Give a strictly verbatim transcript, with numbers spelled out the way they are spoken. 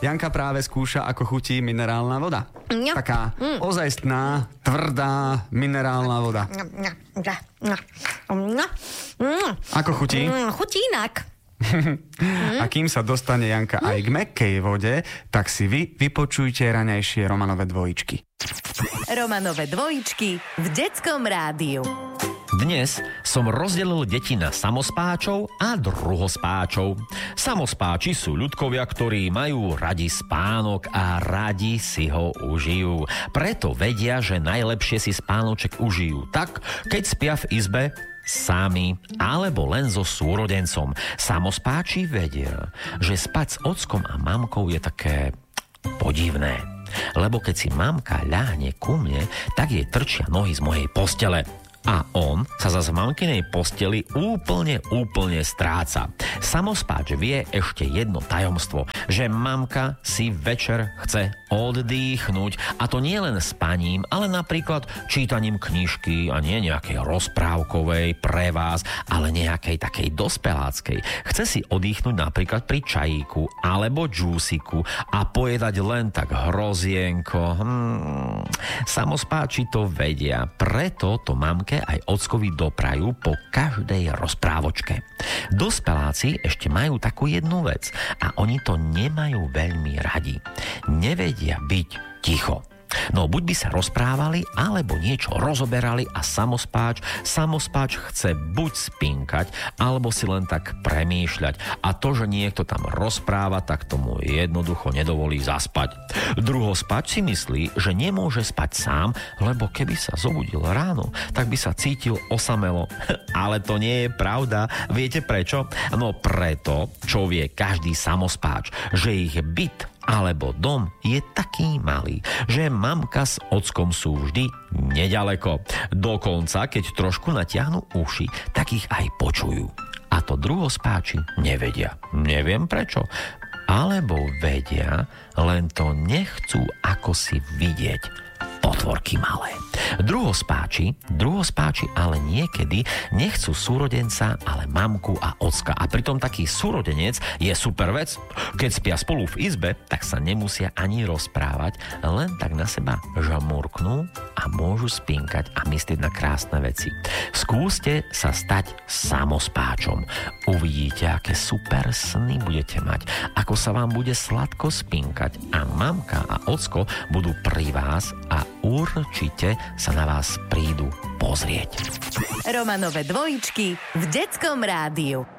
Janka práve skúša, ako chutí minerálna voda. No. Taká mm. ozajstná, tvrdá minerálna voda. No, no, no, no. Mm. Ako chutí? Mm, chutí inak. mm. A kým sa dostane Janka mm. aj k mäkkej vode, tak si vy vypočujte raňajšie Romanové dvojičky. Romanové dvojičky v Detskom rádiu. Dnes som rozdelil deti na samospáčov a druhospáčov. Samospáči sú ľudkovia, ktorí majú radi spánok a radi si ho užijú. Preto vedia, že najlepšie si spánoček užijú tak, keď spia v izbe sami alebo len so súrodencom. Samospáči vedia, že spať s ockom a mamkou je také podivné. Lebo keď si mamka ľahne ku mne, tak jej trčia nohy z mojej postele. A on sa zase v mamkinej posteli úplne, úplne stráca. Samospáč vie ešte jedno tajomstvo, že mamka si večer chce oddychnúť. A to nie len spaním, ale napríklad čítaním knižky a nie nejakej rozprávkovej pre vás, ale nejakej takej dospeláckej. Chce si oddychnúť napríklad pri čajíku alebo džúsiku a pojedať len tak hrozienko. Hmm. Samospáči to vedia, preto to mamke aj ockovi doprajú po každej rozprávočke. Dospeláci ešte majú takú jednu vec a oni to nemajú veľmi radi. Nevedia byť ticho. No buď by sa rozprávali, alebo niečo rozoberali a samospáč, samospáč chce buď spinkať, alebo si len tak premýšľať. A to, že niekto tam rozpráva, tak tomu jednoducho nedovolí zaspať. Druhospáč si myslí, že nemôže spať sám, lebo keby sa zobudil ráno, tak by sa cítil osamelo. Ale to nie je pravda. Viete prečo? No preto, čo vie každý samospáč, že ich byt alebo dom je taký malý, že mamka s ockom sú vždy nedaleko. Dokonca, keď trošku natiahnu uši, tak ich aj počujú. A to druhospáči nevedia. Neviem prečo. Alebo vedia, len to nechcú ako si vidieť. Potvorky malé. Druhospáči, druhospáči ale niekedy nechcú súrodenca, ale mamku a ocka. A pritom taký súrodenec je super vec. Keď spia spolu v izbe, tak sa nemusia ani rozprávať, len tak na seba žamurknú a môžu spinkať a myslieť na krásne veci. Skúste sa stať samospáčom. Uvidíte, aké super sny budete mať, ako sa vám bude sladko spinkať a mamka a ocko budú pri vás a určite sa na vás prídu pozrieť. Romanové dvojičky v Detskom rádiu.